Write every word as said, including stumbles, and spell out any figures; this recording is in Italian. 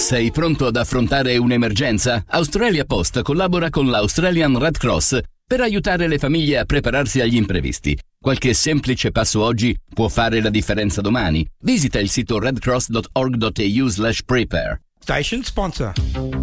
Sei pronto ad affrontare un'emergenza? Australia Post collabora con l'Australian Red Cross per aiutare le famiglie a prepararsi agli imprevisti. Qualche semplice passo oggi può fare la differenza domani. Visita il sito redcross dot org dot a u slash prepare. Station sponsor.